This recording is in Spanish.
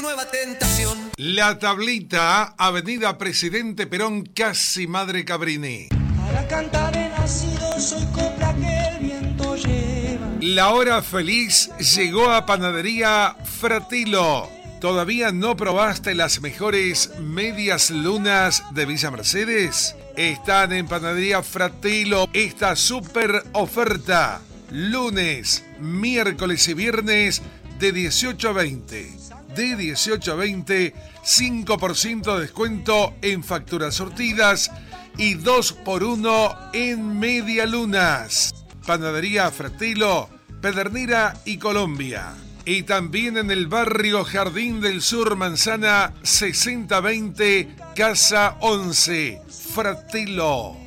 nueva tentación. La Tablita, Avenida Presidente Perón, casi Madre Cabrini. Para cantar he nacido, soy copla que el viento lleva. La hora feliz llegó a Panadería Fratilo. ¿Todavía no probaste las mejores medias lunas de Villa Mercedes? Están en Panadería Fratilo esta super oferta. Lunes, miércoles y viernes de 18 a 20. De 18 a 20, 5% de descuento en facturas surtidas y 2x1 en medialunas. Panadería Fratilo, Pedernera y Colombia. Y también en el barrio Jardín del Sur, Manzana 6020, Casa 11, Fratilo.